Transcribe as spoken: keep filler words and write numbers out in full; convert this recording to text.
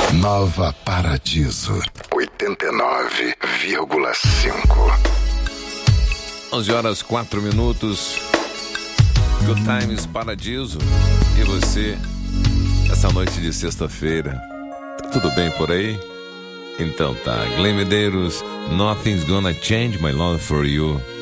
Nova Paradiso, oitenta e nove vírgula cinco. onze horas quatro minutos. Good Times Paradiso. E você, essa noite de sexta-feira, tá tudo bem por aí? Então tá, Glenn Medeiros, Nothing's Gonna Change My Love For You.